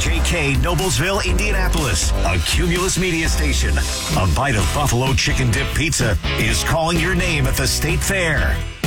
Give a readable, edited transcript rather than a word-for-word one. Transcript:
KJK, Noblesville, Indianapolis, a Cumulus Media station. A bite of buffalo chicken dip pizza is calling your name at the State Fair.